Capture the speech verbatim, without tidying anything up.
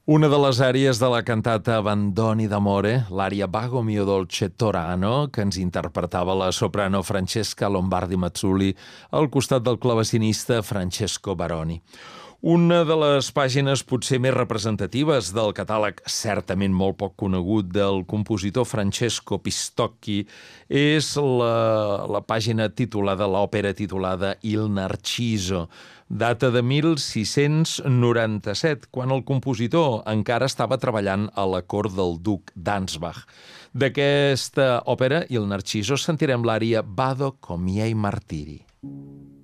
Una de les àries de la cantata Abandoni d'amore, l'ària Vago mio dolce Torano, que ens interpretava la soprano Francesca Lombardi Mazzulli al costat del clavecinista Francesco Baroni. Una de les pàgines potser més representatives del catàleg certament molt poc conegut del compositor Francesco Pistocchi és la, la pàgina titulada, l'òpera titulada Il Narciso, data de mil sis-cents noranta-set, quan el compositor encara estava treballant a la cort del duc d'Ansbach. D'aquesta òpera, Il Narciso, sentirem l'ària Vado con miei martiri.